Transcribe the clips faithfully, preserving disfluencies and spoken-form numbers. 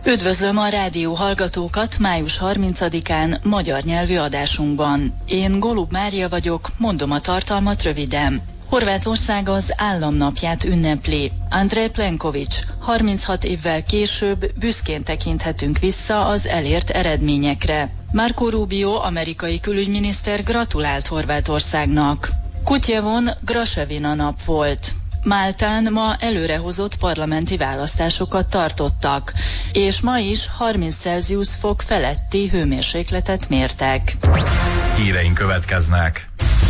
Üdvözlöm a rádió hallgatókat május harmincadikán magyar nyelvű adásunkban. Én Golub Mária vagyok, mondom a tartalmat röviden. Horvátország az államnapját ünnepli. Andrej Plenković, harminchat évvel később büszkén tekinthetünk vissza az elért eredményekre. Marco Rubio, amerikai külügyminiszter gratulált Horvátországnak. Kutjevon Grasevina nap volt. Máltán ma előrehozott parlamenti választásokat tartottak, és ma is harminc Celsius fok feletti hőmérsékletet mértek. Híreink következnek.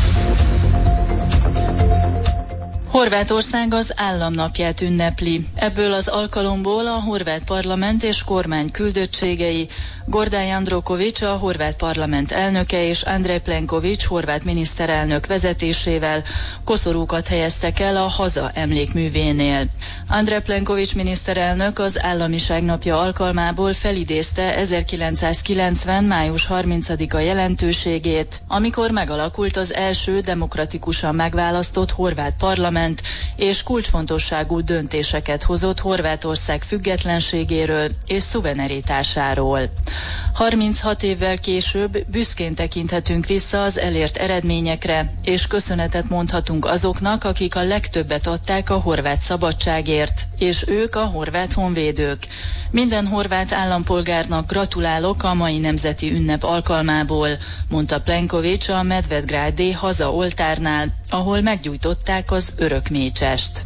Horvátország az államnapját ünnepli. Ebből az alkalomból a horvát parlament és kormány küldöttségei, Gordan Jandroković, a horvát parlament elnöke és Andrej Plenković, horvát miniszterelnök vezetésével koszorúkat helyeztek el a Haza emlékművénél. Andrej Plenković miniszterelnök az államiság napja alkalmából felidézte ezerkilencszázkilencven. május harmincadika jelentőségét, amikor megalakult az első demokratikusan megválasztott horvát parlament, és kulcsfontosságú döntéseket hozott Horvátország függetlenségéről és szuverenitásáról. harminchat évvel később büszkén tekinthetünk vissza az elért eredményekre, és köszönetet mondhatunk azoknak, akik a legtöbbet adták a horvát szabadságért, és ők a horvát honvédők. Minden horvát állampolgárnak gratulálok a mai nemzeti ünnep alkalmából, mondta Plenković a Medvedgrádi Haza oltárnál, ahol meggyújtották az örök mécsest.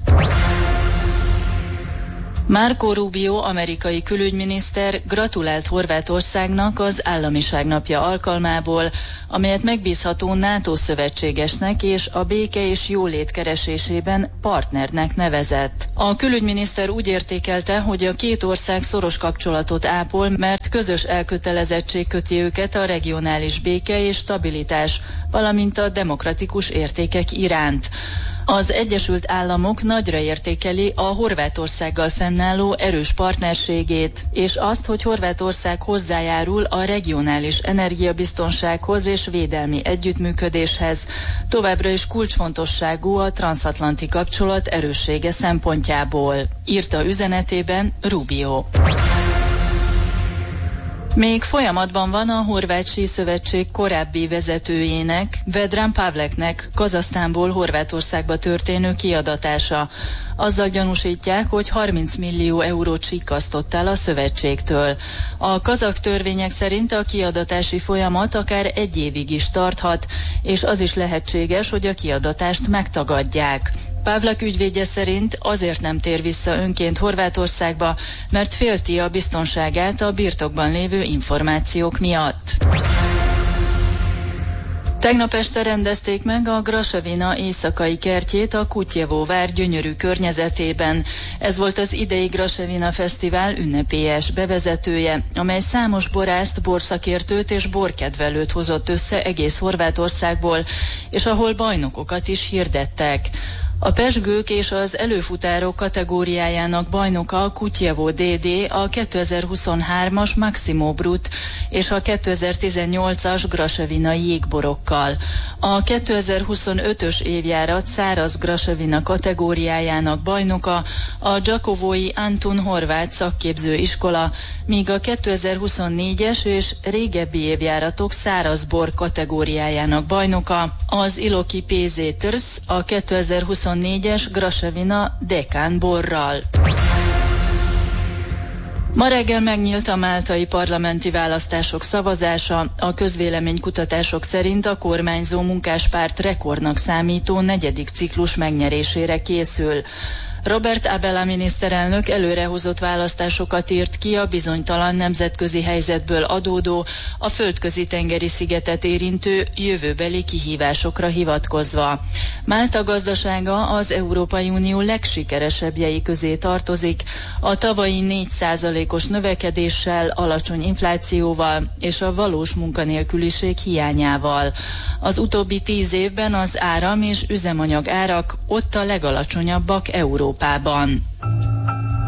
Marco Rubio, amerikai külügyminiszter gratulált Horvátországnak az államiság napja alkalmából, amelyet megbízható NATO szövetségesnek és a béke és jólét keresésében partnernek nevezett. A külügyminiszter úgy értékelte, hogy a két ország szoros kapcsolatot ápol, mert közös elkötelezettség köti őket a regionális béke és stabilitás, valamint a demokratikus értékek iránt. Az Egyesült Államok nagyra értékeli a Horvátországgal fennálló erős partnerségét, és azt, hogy Horvátország hozzájárul a regionális energiabiztonsághoz és védelmi együttműködéshez. Továbbra is kulcsfontosságú a transzatlanti kapcsolat erőssége szempontjából, írta üzenetében Rubio. Még folyamatban van a Horvát Síszövetség korábbi vezetőjének, Vedran Pavleknek Kazahsztánból Horvátországba történő kiadatása. Azzal gyanúsítják, hogy harminc millió eurót sikkasztott el a szövetségtől. A kazah törvények szerint a kiadatási folyamat akár egy évig is tarthat, és az is lehetséges, hogy a kiadatást megtagadják. Pavlak ügyvédje szerint azért nem tér vissza önként Horvátországba, mert félti a biztonságát a birtokban lévő információk miatt. Tegnap este rendezték meg a Grasevina éjszakai kertjét a Kutjevó vár gyönyörű környezetében. Ez volt az idei Grasevina Fesztivál ünnepélyes bevezetője, amely számos borászt, borszakértőt és borkedvelőt hozott össze egész Horvátországból, és ahol bajnokokat is hirdettek. A pezsgők és az előfutárok kategóriájának bajnoka a Kutjevó dé dé a kétezer-huszonhármas Maximo Brut és a kétezer-tizennyolcas Grasevina jégborokkal. A kétezer-huszonötös évjárat száraz Grasevina kategóriájának bajnoka a Gyakovói Antun horvát szakképző iskola, míg a kétezer-huszonnégyes és régebbi évjáratok száraz bor kategóriájának bajnoka az Iloki pé zé Trsz a kétezer-huszonnégyes Grasevina Dekán borral. Ma reggel megnyílt a máltai parlamenti választások szavazása. A közvéleménykutatások szerint a kormányzó munkáspárt rekordnak számító negyedik ciklus megnyerésére készül. Robert Abela miniszterelnök előrehozott választásokat írt ki a bizonytalan nemzetközi helyzetből adódó, a földközi tengeri szigetet érintő jövőbeli kihívásokra hivatkozva. Málta gazdasága az Európai Unió legsikeresebbjei közé tartozik, a tavalyi négy százalékos növekedéssel, alacsony inflációval és a valós munkanélküliség hiányával. Az utóbbi tíz évben az áram és üzemanyag árak ott a legalacsonyabbak Európában.